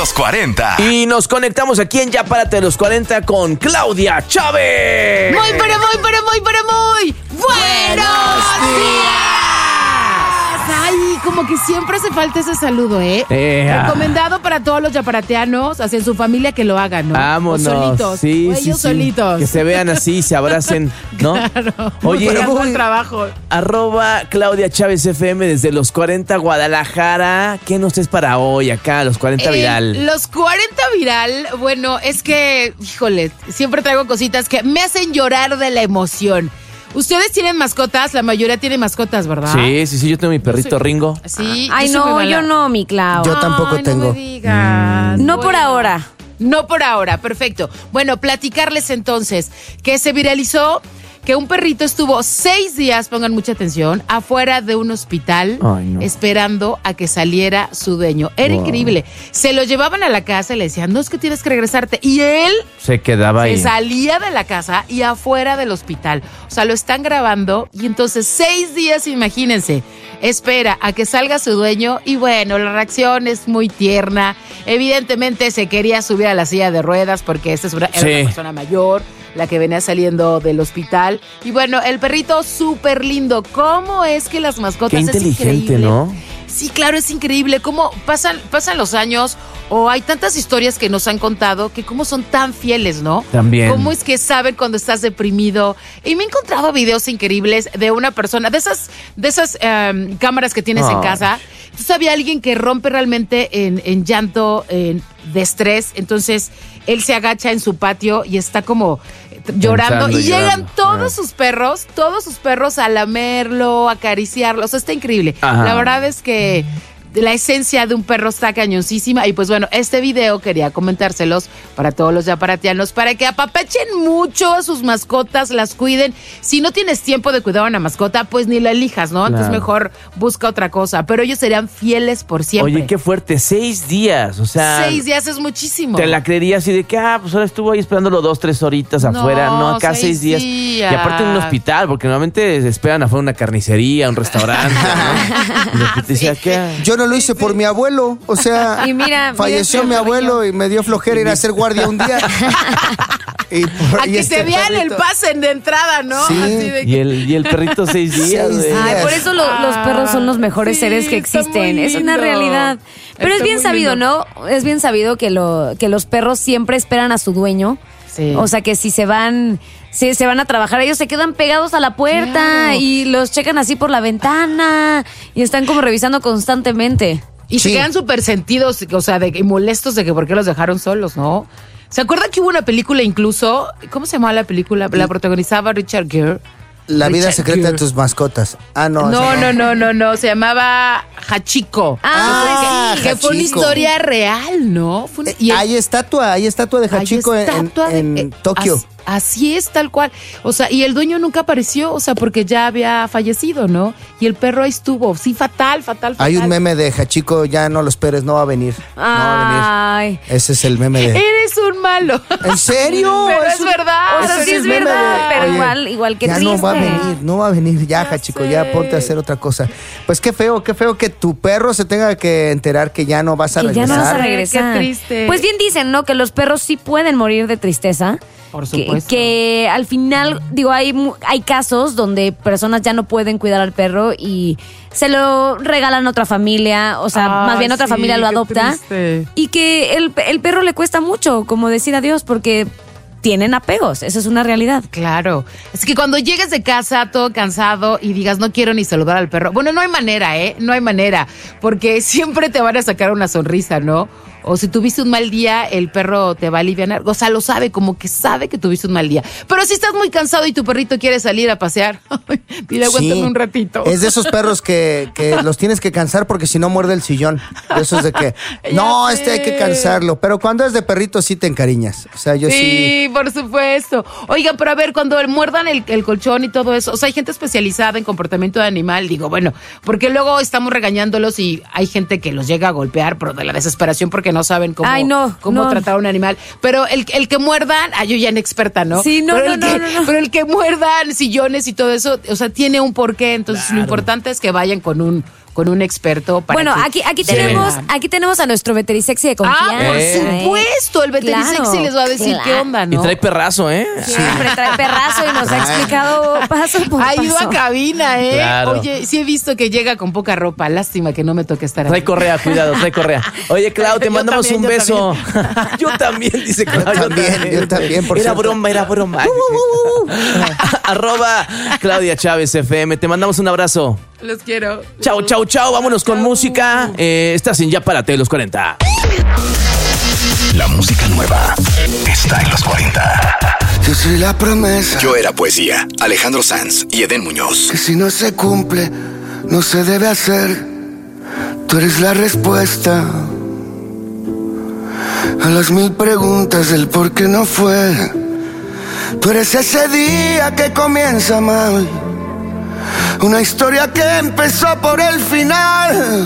los 40. Y nos conectamos aquí en Ya Párate de los 40 con Claudia Chávez. Muy buenos días. Ay, como que siempre hace falta ese saludo, ¿eh? Recomendado para todos los yaparateanos, hacia su familia que lo hagan, ¿no? Vámonos. O solitos. Sí, o ellos solitos. Que se vean así, se abracen, ¿no? Claro. Oye, buen trabajo. @Claudia Chávez FM desde los 40 Guadalajara. ¿Qué nos es para hoy acá, los 40 viral? Los 40 viral, bueno, es que, híjole, siempre traigo cositas que me hacen llorar de la emoción. Ustedes tienen mascotas, la mayoría tiene mascotas, ¿verdad? Sí, yo tengo mi perrito Ringo. Sí. Ay, no, yo no, mi Clau. Yo tampoco tengo. No me digas. No por ahora. No por ahora, perfecto. Bueno, platicarles entonces que se viralizó que un perrito estuvo 6 días, pongan mucha atención, afuera de un hospital esperando a que saliera su dueño. Era increíble. Se lo llevaban a la casa y le decían, no, es que tienes que regresarte. Y él se quedaba ahí. Se salía de la casa y afuera del hospital. O sea, lo están grabando y entonces 6 días, imagínense, espera a que salga su dueño y bueno, la reacción es muy tierna. Evidentemente se quería subir a la silla de ruedas porque esta era una persona mayor, la que venía saliendo del hospital. Y bueno, el perrito súper lindo. ¿Cómo es que las mascotas? Qué inteligente, es increíble, ¿no? Sí, claro, es increíble. Cómo pasan los años o hay tantas historias que nos han contado que cómo son tan fieles, ¿no? También. Cómo es que saben cuando estás deprimido. Y me he encontrado videos increíbles de una persona, de esas cámaras que tienes en casa. Entonces había alguien que rompe realmente en llanto, de estrés. Entonces él se agacha en su patio y está como llorando. Y llegan todos sus perros a lamerlo, a acariciarlo. O sea, está increíble. Ajá. La verdad es que la esencia de un perro está cañoncísima. Y pues bueno, este video quería comentárselos para todos los yaparatianos, para que apapachen mucho a sus mascotas, las cuiden. Si no tienes tiempo de cuidar a una mascota, pues ni la elijas, ¿no? Entonces mejor busca otra cosa. Pero ellos serían fieles por siempre. Oye, qué fuerte, 6 días, o sea... 6 días es muchísimo. Te la creería así de que, pues ahora estuvo ahí esperándolo 2-3 horitas afuera. No, acá 6 días. Y aparte en un hospital, porque normalmente se esperan afuera una carnicería, un restaurante, ¿no? Y después te decía, ¿qué? Yo no lo hice por mi abuelo, o sea, Y mira, falleció mi abuelo y me dio flojera ir a hacer guardia un día. A que se vean el pase de entrada, ¿no? Sí. Así de que... Y el perrito 6 días. 6 güey. días. Ay, por eso los perros son los mejores seres que está existen. muy Es una lindo. realidad. Pero Está es bien muy sabido, lindo. ¿no? Es bien sabido que los perros siempre esperan a su dueño. Sí. O sea, que si se van a trabajar, ellos se quedan pegados a la puerta Claro. y los checan así por la ventana y están como revisando constantemente. Y se quedan súper sentidos, o sea, y molestos de que por qué los dejaron solos, ¿no? ¿Se acuerdan que hubo una película incluso? ¿Cómo se llamaba la película? La protagonizaba Richard Gere. La vida Richard secreta Gere. de tus mascotas. No, se llamaba Hachiko. Que fue una Hachiko. historia real, ¿no? Hay estatua de Hachiko en Tokio. Así es, tal cual. O sea, y el dueño nunca apareció, o sea, porque ya había fallecido, ¿no? Y el perro ahí estuvo. Sí, fatal. Hay un meme de Hachiko, ya no lo esperes, no va a venir. No va a Ay. venir. Ese es el meme de... Eres un malo. ¿En serio? Pero es verdad. O sea, ese sí es es el meme verdad, pero Oye, igual que ya triste. no va a venir ya, Hachiko, sé. ya ponte a hacer otra cosa. Pues qué feo que tu perro se tenga que enterar que ya no vas a Que ya regresar. no vas a regresar. Qué triste. Pues bien dicen, ¿no? Que los perros sí pueden morir de tristeza. Por supuesto. Que al final, digo, hay casos donde personas ya no pueden cuidar al perro y se lo regalan a otra familia, o sea, más bien otra familia lo adopta. Y que el perro le cuesta mucho, como decir adiós, porque tienen apegos, eso es una realidad. Claro. Es que cuando llegues de casa todo cansado y digas, no quiero ni saludar al perro, bueno, no hay manera, no hay manera, porque siempre te van a sacar una sonrisa, ¿no? O si tuviste un mal día, el perro te va a aliviar. O sea, lo sabe, como que sabe que tuviste un mal día. Pero si estás muy cansado y tu perrito quiere salir a pasear, dile, aguántame un ratito. Es de esos perros que los tienes que cansar porque si no muerde el sillón. De esos de que, no, sé. hay que cansarlo. Pero cuando es de perrito sí te encariñas. O sea, yo sí. Sí, por supuesto. Oigan, pero a ver, cuando muerdan el colchón y todo eso, o sea, hay gente especializada en comportamiento de animal, digo, bueno, porque luego estamos regañándolos y hay gente que los llega a golpear por de la desesperación porque no saben cómo, no. tratar a un animal. Pero el que muerdan, yo ya inexperta, ¿no? Sí, no. Pero el que muerdan sillones y todo eso, o sea, tiene un porqué. Entonces, lo importante es que vayan con un con un experto para bueno, que aquí tenemos a nuestro veterisexy de confianza. por supuesto, el veterisexy les va a decir qué onda, ¿no? Y trae perrazo, ¿eh? Siempre trae perrazo y nos ha explicado paso por paso. Ha ido a cabina, ¿eh? Claro. Oye, sí he visto que llega con poca ropa. Lástima que no me toque estar Trae ahí. correa, cuidado, trae correa. Oye, Clau, te Yo mandamos también, un yo beso. Yo también, dice Clau. Yo también, por Era cierto. broma, era broma. Arroba Claudia Chávez FM. Te mandamos un abrazo. Los quiero. Chao, chao, chao. Vámonos con música. Estás en Ya Párate, los 40. La música nueva está en los 40. Yo soy la promesa. Yo Era Poesía, Alejandro Sanz y Edén Muñoz. Que si no se cumple, no se debe hacer. Tú eres la respuesta a las 1000 preguntas del por qué no fue. Tú eres ese día que comienza mal, una historia que empezó por el final.